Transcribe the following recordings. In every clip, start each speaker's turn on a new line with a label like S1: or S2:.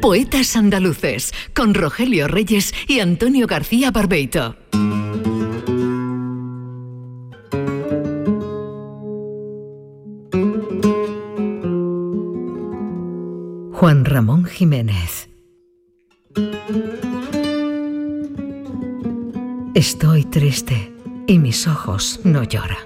S1: Poetas Andaluces, con Rogelio Reyes y Antonio García Barbeito. Juan Ramón Jiménez. Estoy triste y mis ojos no lloran.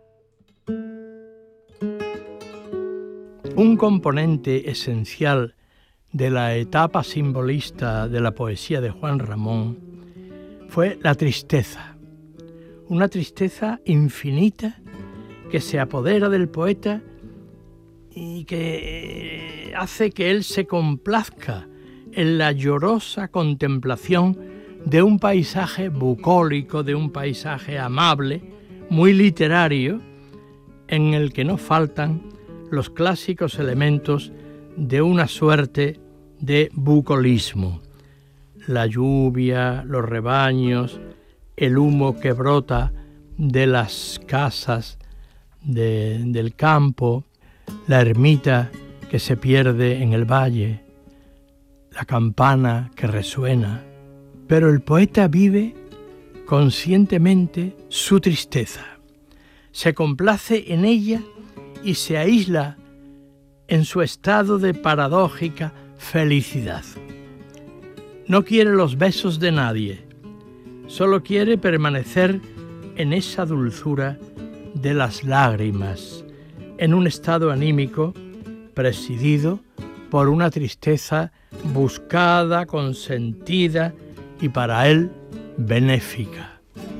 S2: Un componente esencial de la etapa simbolista de la poesía de Juan Ramón fue la tristeza, una tristeza infinita que se apodera del poeta y que hace que él se complazca en la llorosa contemplación de un paisaje bucólico, de un paisaje amable, muy literario, en el que no faltan los clásicos elementos de una suerte de bucolismo. La lluvia, los rebaños, el humo que brota de las casas del campo, la ermita que se pierde en el valle, la campana que resuena. Pero el poeta vive conscientemente su tristeza, se complace en ella y se aísla en su estado de paradójica felicidad. No quiere los besos de nadie, solo quiere permanecer en esa dulzura de las lágrimas, en un estado anímico presidido por una tristeza buscada, consentida y para él benéfica.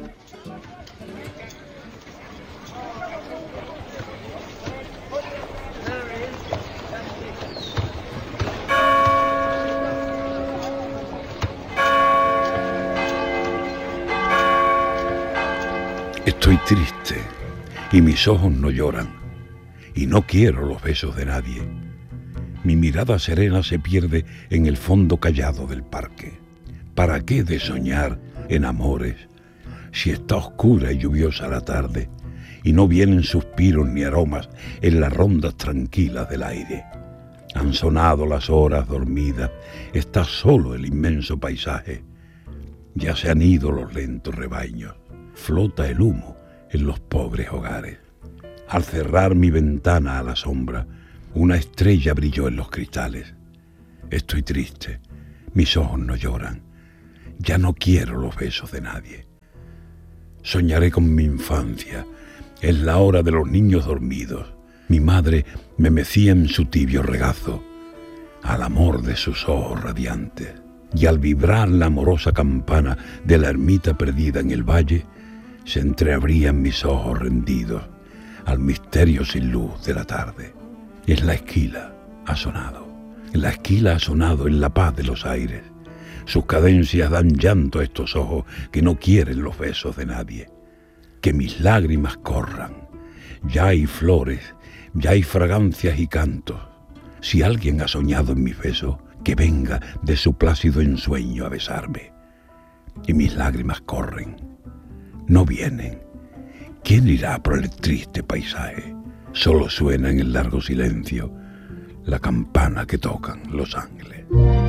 S3: Estoy triste y mis ojos no lloran y no quiero los besos de nadie. Mi mirada serena se pierde en el fondo callado del parque. ¿Para qué de soñar en amores si está oscura y lluviosa la tarde y no vienen suspiros ni aromas en las rondas tranquilas del aire? Han sonado las horas dormidas, está solo el inmenso paisaje. Ya se han ido los lentos rebaños, flota el humo en los pobres hogares. Al cerrar mi ventana a la sombra, una estrella brilló en los cristales. Estoy triste, mis ojos no lloran. Ya no quiero los besos de nadie. Soñaré con mi infancia, es la hora de los niños dormidos. Mi madre me mecía en su tibio regazo, al amor de sus ojos radiantes. Y al vibrar la amorosa campana de la ermita perdida en el valle, se entreabrían mis ojos rendidos al misterio sin luz de la tarde. Es la esquila, ha sonado. La esquila ha sonado en la paz de los aires. Sus cadencias dan llanto a estos ojos que no quieren los besos de nadie. Que mis lágrimas corran. Ya hay flores, ya hay fragancias y cantos. Si alguien ha soñado en mis besos, que venga de su plácido ensueño a besarme. Y mis lágrimas corren. No vienen. ¿Quién irá por el triste paisaje? Solo suena en el largo silencio la campana que tocan los ángeles.